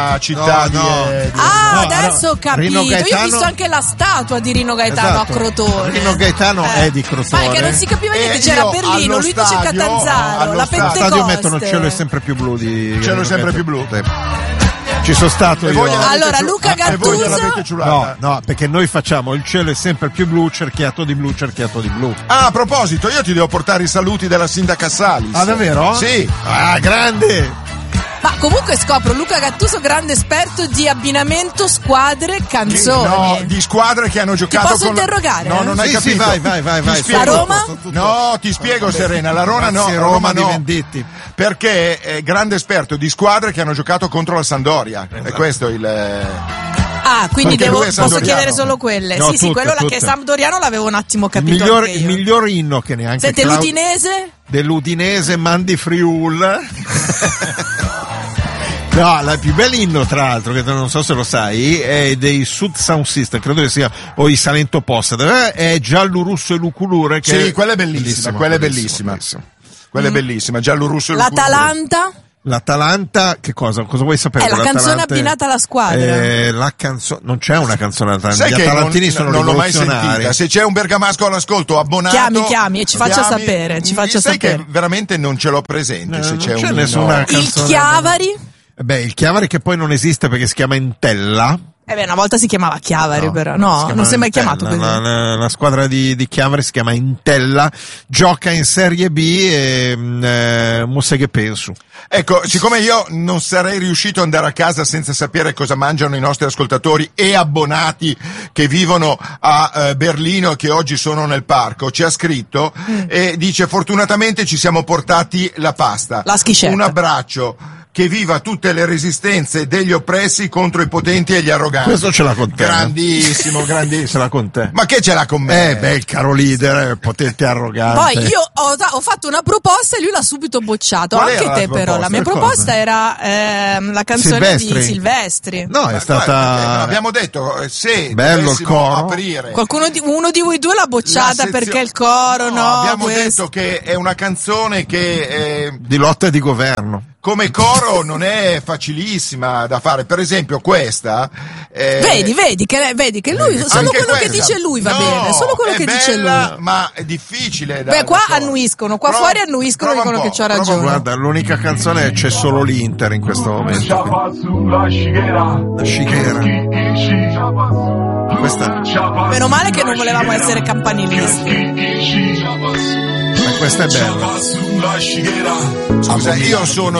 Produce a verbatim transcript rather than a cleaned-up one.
città no, no. di, di Ah, no, adesso no. ho capito. Rino Gaetano... Io ho visto anche la statua di Rino Gaetano esatto. a Crotone. Rino Gaetano eh. è di Crotone. Ma è che non si capiva niente, Eh, c'era io Berlino, allo lui dice stadio, Catanzaro, allo la stadio. Al stadio Pentecoste. mettono il cielo è sempre più blu di Il cielo è sempre più blu. Sì. Ci sono stato E io. voi gliel'avete Allora, ciu- Luca e voi Gattuso- gliel'avete ciulata? No, no, perché noi facciamo il cielo è sempre più blu, cerchiato di blu, cerchiato di blu. Ah, a proposito, io ti devo portare i saluti della sindaca Salis. Ah, davvero? Sì. Ah, grande! Ma comunque scopro Luca Gattuso grande esperto di abbinamento, squadre, canzoni. No, di squadre che hanno giocato posso con interrogare? No, non hai Sì, capito. sì, vai, vai, vai, Ti vai. spiego. La Roma? No, ti spiego Serena, la Roma no, Grazie, Roma, Roma di no. Venditti. Perché è grande esperto di squadre che hanno giocato contro la Sampdoria. E questo è il Ah, quindi Perché devo, lui è posso sampdoriano. chiedere solo quelle? No, sì, sì, tutte, quello là che tutte. è Sampdoriano l'avevo un attimo Il capito miglior, anche il io. miglior inno che neanche Senti, Clau- l'Udinese? dell'Udinese Mandi Friul. No, la più bella inno, tra l'altro, che non so se lo sai, è dei Sud Sound System, credo che sia, o i Salento Posta, è Giallo Russo e Luculure. Che Sì, quella è bellissima, quella è bellissima. bellissima. Quella è bellissima, Giallo Russo e Luculure. L'Atalanta? L'Atalanta, che cosa? Cosa vuoi sapere? È la dell'Atalanta? canzone abbinata alla squadra. Eh, la canzone, non c'è una canzone Atalanta. Sai Gli che atalantini non, sono non l'ho mai rivoluzionari. sentita. Se c'è un bergamasco all'ascolto abbonato, Chiami, chiami e ci faccia chiami. sapere, ci faccia Sai sapere. che veramente non ce l'ho presente. Eh, se non c'è, c'è un nessuna no. canzone. Il Chiavari? Beh, il Chiavari che poi non esiste perché si chiama Entella. Eh beh, una volta si chiamava Chiavari, No, però. si No, chiama non si è mai Entella. chiamato così. La, la, la squadra di, di Chiavari si chiama Entella, gioca in Serie B e mh, eh, Musse che penso. Ecco, siccome io non sarei riuscito ad andare a casa senza sapere cosa mangiano i nostri ascoltatori e abbonati che vivono a eh, Berlino e che oggi sono nel parco, ci ha scritto Mm. e dice: fortunatamente ci siamo portati la pasta. La schiscetta. Un abbraccio. Che viva tutte le resistenze degli oppressi contro i potenti e gli arroganti. Questo ce l'ha con te. Grandissimo, grandissimo. Ce l'ha con te. Ma che ce l'ha con me? Eh, beh, il caro leader, potente e arrogante. Poi io ho, ho fatto una proposta e lui l'ha subito bocciato. Qual Anche era te, la però. La mia proposta? proposta era ehm, la canzone Silvestri? di Silvestri. No, è Ma stata... guarda, perché non abbiamo detto eh, se Bello il dovessimo coro. aprire. Qualcuno di, uno di voi due l'ha bocciata la sezio- perché il coro, no? abbiamo questo. detto che è una canzone che eh, di lotta e di governo. come coro non è facilissima da fare. Per esempio questa eh, Vedi, vedi che, vedi che lui, solo anche quello che questa. dice lui va No, bene, solo quello è che dice bella, lui. ma è difficile da, Beh, qua da- annuiscono, qua Prova- fuori annuiscono e prova un dicono po', che c'ha prova un ragione. Guarda, l'unica canzone è C'è solo l'Inter in questo momento. La scighera. Questa, Meno male che non volevamo essere campanilisti. ma questa è bella. Scusa, io sono